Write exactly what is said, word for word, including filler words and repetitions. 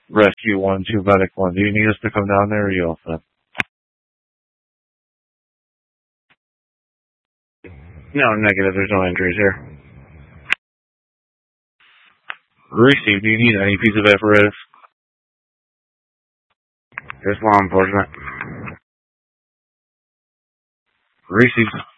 Rescue one, two, medic one. Do you need us to come down there or are you all set? No, negative. There's no injuries here. Receive. Do you need any piece of apparatus? Just law enforcement. Receive.